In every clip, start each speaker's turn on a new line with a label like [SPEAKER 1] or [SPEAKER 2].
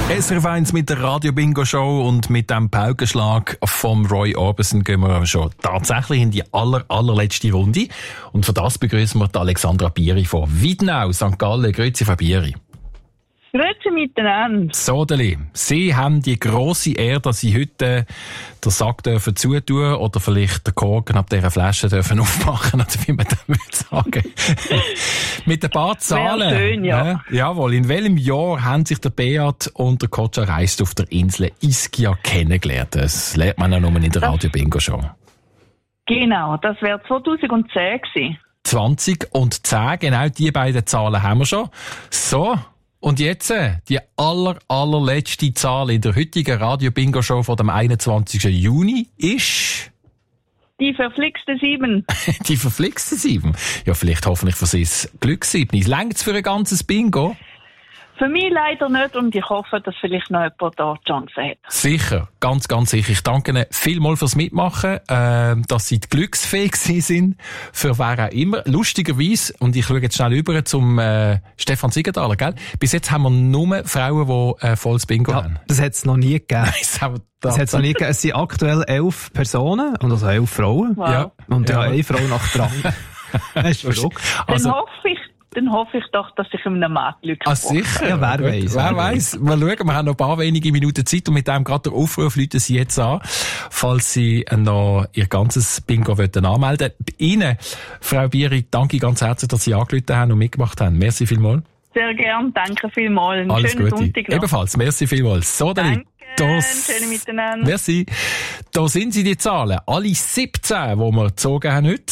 [SPEAKER 1] SRF 1 mit der Radio-Bingo-Show und mit dem Paukenschlag vom Roy Orbison gehen wir schon tatsächlich in die allerletzte Runde. Und für das begrüßen wir die Alexandra Bieri von Wiedenau, St. Gallen. Grüezi, Frau Bieri.
[SPEAKER 2] Grüezi miteinander.
[SPEAKER 1] Sodeli, Sie haben die grosse Ehre, dass Sie heute den Sack dürfen zutun oder vielleicht den Korken ab dieser Flasche dürfen aufmachen, oder wie man das würde sagen. Mit ein paar Zahlen.
[SPEAKER 2] Wäre schön, ja.
[SPEAKER 1] Jawohl. In welchem Jahr haben sich der Beat und der Kotscha Reist auf der Insel Ischia kennengelernt? Das lernt man ja nur in der Radio-Bingo-Show.
[SPEAKER 2] Genau, das wäre 2010 gewesen.
[SPEAKER 1] 20 und 10, genau die beiden Zahlen haben wir schon. So. Und jetzt, die allerletzte Zahl in der heutigen Radio-Bingo-Show von dem 21. Juni ist...
[SPEAKER 2] Die verflixte 7.
[SPEAKER 1] Die verflixte 7? Ja, vielleicht hoffentlich für Sie das Glück 7. Längt's für ein ganzes Bingo?
[SPEAKER 2] Für mich leider nicht und ich hoffe, dass vielleicht noch jemand da die Chance hat.
[SPEAKER 1] Sicher, ganz sicher. Ich danke Ihnen vielmals fürs Mitmachen, dass Sie glücksfähig sind, für wer auch immer. Lustigerweise, und ich schaue jetzt schnell über zum Stefan Siegenthaler, gell? Bis jetzt haben wir nur Frauen, die volles Bingo haben.
[SPEAKER 3] Das hat es noch nie gegeben.
[SPEAKER 1] Das
[SPEAKER 3] hat's noch nie gegeben. Es sind aktuell 11 Personen, und also 11 Frauen.
[SPEAKER 2] Wow.
[SPEAKER 3] Ja. Und ja, eine Frau nach Drang. Das ist verrückt.
[SPEAKER 1] Also,
[SPEAKER 2] Dann hoffe ich doch, dass ich einem Mann Glück habe.
[SPEAKER 1] Sicher.
[SPEAKER 3] Ja, wer weiss.
[SPEAKER 1] Wer weiss. Mal schauen, wir haben noch ein paar wenige Minuten Zeit und mit dem gerade der Aufruf läuten Sie jetzt an, falls Sie noch Ihr ganzes Bingo anmelden wollen. Ihnen, Frau Bieri, danke ganz herzlich, dass Sie angerufen haben und mitgemacht haben. Merci vielmals.
[SPEAKER 2] Sehr gern, danke vielmals.
[SPEAKER 1] Alles
[SPEAKER 2] Schönen
[SPEAKER 1] Gute.
[SPEAKER 2] Sonntag noch.
[SPEAKER 1] Ebenfalls, merci vielmals. So,
[SPEAKER 2] Danke, schön miteinander.
[SPEAKER 1] Merci. Da sind sie, die Zahlen. Alle 17, die wir gezogen haben heute.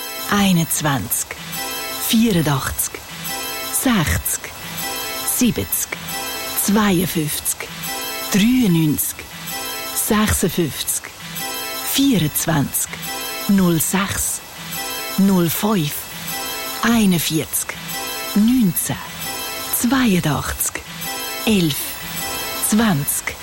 [SPEAKER 4] 21, 84, 60, 70, 52, 93, 56, 24, 06, 05, 41, 19, 82, 11, 20,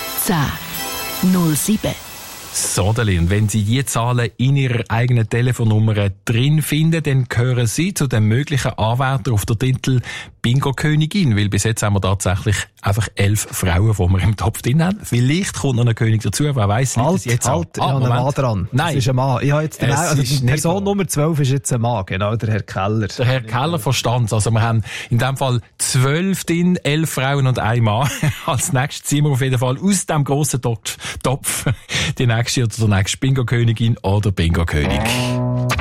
[SPEAKER 4] 10, 07.
[SPEAKER 1] Sodeli, und wenn Sie die Zahlen in Ihrer eigenen Telefonnummer drin finden, dann gehören Sie zu den möglichen Anwärtern auf der Titel Bingo-Königin, weil bis jetzt haben wir tatsächlich einfach 11 Frauen, die wir im Topf drin haben. Vielleicht kommt noch ein König dazu, wer weiss, liegt jetzt
[SPEAKER 3] halt, ja, ein Mann dran.
[SPEAKER 1] Nein.
[SPEAKER 3] Das ist ein Mann. Ich habe jetzt Person Nummer 12 ist jetzt ein Mann, genau, der Herr Keller.
[SPEAKER 1] Der Herr Keller verstand's. Also wir haben in dem Fall 12 drin, 11 Frauen und ein Mann. Als nächstes ziehen wir auf jeden Fall aus dem grossen Topf die nächste oder der nächste Bingo-Königin oder Bingo-König.